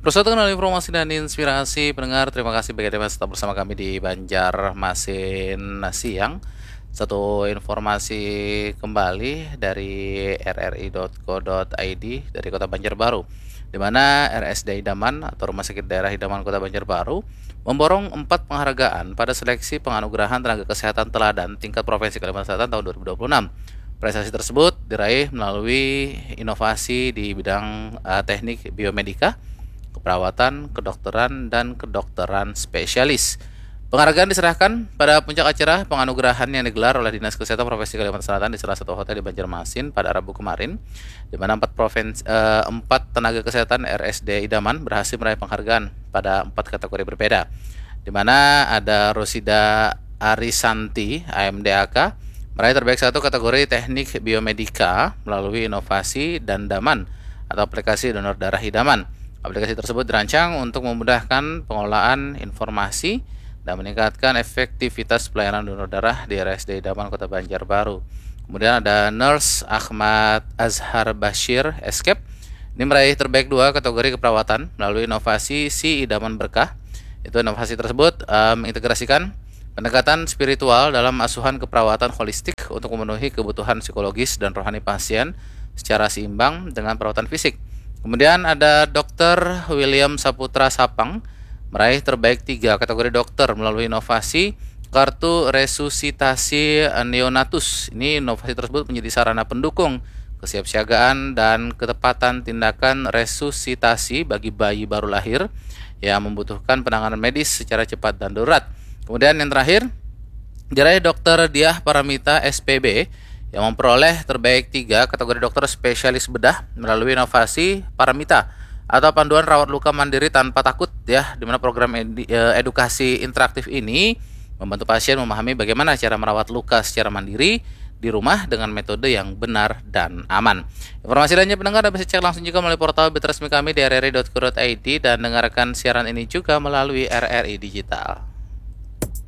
Bersatu dengan informasi dan inspirasi pendengar, terima kasih bagi Anda tetap bersama kami di Banjarmasin Siang. Satu informasi kembali dari rri.co.id dari Kota Banjarbaru, di mana RSD Idaman atau Rumah Sakit Daerah Idaman Kota Banjarbaru memborong 4 penghargaan pada seleksi penganugerahan tenaga kesehatan teladan tingkat provinsi Kalimantan Selatan tahun 2026. Prestasi tersebut diraih melalui inovasi di bidang teknik biomedika, keperawatan, kedokteran, dan kedokteran spesialis. Penghargaan diserahkan pada puncak acara penganugerahan yang digelar oleh Dinas Kesehatan Provinsi Kalimantan Selatan di salah satu hotel di Banjarmasin pada Rabu kemarin, di mana 4 tenaga kesehatan RSD Idaman berhasil meraih penghargaan pada 4 kategori berbeda, di mana ada Rosida Arisanti, AMDAK, meraih terbaik satu kategori teknik biomedika melalui inovasi Dandaman atau aplikasi donor darah idaman. Aplikasi tersebut dirancang untuk memudahkan pengelolaan informasi dan meningkatkan efektivitas pelayanan donor darah di RSD Idaman Kota Banjarbaru. Kemudian ada Nurse Ahmad Azhar Bashir Escape. Ini meraih terbaik 2 kategori keperawatan melalui inovasi Si Idaman Berkah. Itu inovasi tersebut mengintegrasikan pendekatan spiritual dalam asuhan keperawatan holistik untuk memenuhi kebutuhan psikologis dan rohani pasien secara seimbang dengan perawatan fisik. Kemudian ada Dr. William Saputra Sapang, meraih terbaik 3 kategori dokter melalui inovasi kartu resusitasi neonatus. Ini inovasi tersebut menjadi sarana pendukung kesiapsiagaan dan ketepatan tindakan resusitasi bagi bayi baru lahir yang membutuhkan penanganan medis secara cepat dan darurat. Kemudian yang terakhir, diraih Dr. Diah Paramita SPB yang memperoleh terbaik 3 kategori dokter spesialis bedah melalui inovasi Paramita atau panduan rawat luka mandiri tanpa takut, ya, di mana program edukasi interaktif ini membantu pasien memahami bagaimana cara merawat luka secara mandiri di rumah dengan metode yang benar dan aman. Informasi lainnya pendengar bisa cek langsung juga melalui portal resmi kami di rri.co.id dan dengarkan siaran ini juga melalui RRI Digital.